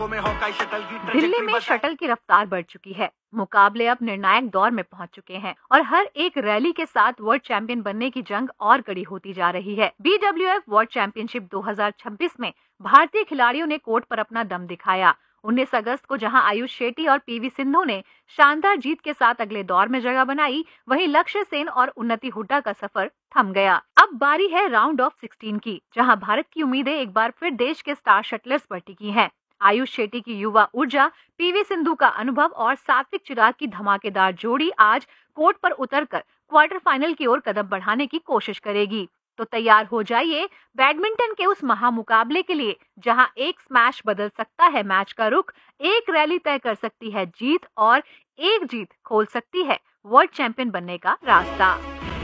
दिल्ली में शटल की रफ्तार बढ़ चुकी है। मुकाबले अब निर्णायक दौर में पहुंच चुके हैं और हर एक रैली के साथ वर्ल्ड चैंपियन बनने की जंग और कड़ी होती जा रही है। BWF वर्ल्ड चैंपियनशिप 2026 में भारतीय खिलाड़ियों ने कोर्ट पर अपना दम दिखाया। 19 अगस्त को जहां आयुष शेट्टी और PV सिंधु ने शानदार जीत के साथ अगले दौर में जगह बनाई, वहीं लक्ष्य सेन और उन्नति हुड्डा का सफर थम गया। अब बारी है राउंड ऑफ 16 की, जहां भारत की उम्मीदें एक बार फिर देश के स्टार शटलर्स पर टिकी हैं। आयुष शेट्टी की युवा ऊर्जा, PV सिंधु का अनुभव और सात्विक चिराग की धमाकेदार जोड़ी आज कोर्ट पर उतरकर क्वार्टर फाइनल की ओर कदम बढ़ाने की कोशिश करेगी। तो तैयार हो जाइए बैडमिंटन के उस महामुकाबले के लिए, जहां एक स्मैश बदल सकता है मैच का रुख, एक रैली तय कर सकती है जीत और एक जीत खोल सकती है वर्ल्ड चैंपियन बनने का रास्ता।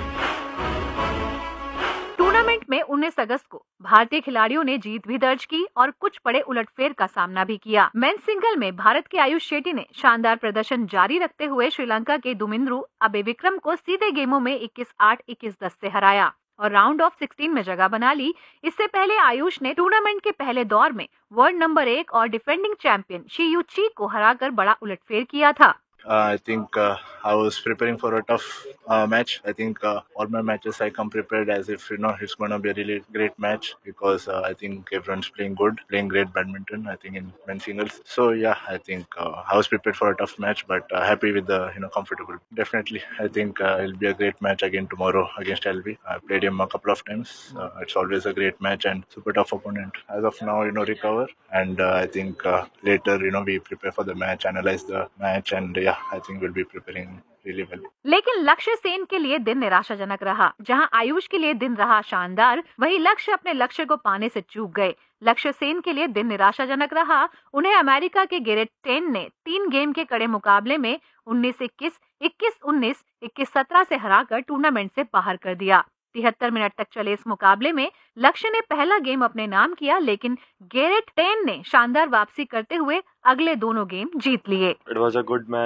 टूर्नामेंट में 19 अगस्त को भारतीय खिलाड़ियों ने जीत भी दर्ज की और कुछ बड़े उलटफेर का सामना भी किया। मेंस सिंगल में भारत के आयुष शेट्टी ने शानदार प्रदर्शन जारी रखते हुए श्रीलंका के दुमिंद्रु अबेविक्रम को सीधे गेमों में 21-8, 21-10 से हराया और राउंड ऑफ 16 में जगह बना ली। इससे पहले आयुष ने टूर्नामेंट के पहले दौर में वर्ल्ड नंबर 1 और डिफेंडिंग चैंपियन शी यू ची को हराकर बड़ा उलटफेर किया था। I think I was preparing for a tough match. I think all my matches I come prepared as if it's going to be a really great match because I think everyone's playing good, playing great badminton. I think in men's singles. So yeah, I think I was prepared for a tough match, but happy with the comfortable. Definitely, I think it'll be a great match again tomorrow against LV. I played him a couple of times. It's always a great match and super tough opponent. As of now, recover and I think later we prepare for the match, analyze the match, and yeah. I think we'll be preparing really well. लेकिन लक्ष्य सेन के लिए दिन निराशाजनक रहा। जहां आयुष के लिए दिन रहा शानदार, वहीं लक्ष्य अपने लक्ष्य को पाने से चूक गए। लक्ष्य सेन के लिए दिन निराशाजनक रहा। उन्हें अमेरिका के गैरेट टेन ने 3 गेम के कड़े मुकाबले में 19-21, 21-19, 21-17 से हराकर टूर्नामेंट से बाहर कर दिया। 73 मिनट तक चले इस मुकाबले में लक्ष्य ने पहला गेम अपने नाम किया, लेकिन गैरेट टेन ने शानदार वापसी करते हुए अगले दोनों गेम जीत लिए। It was a good match.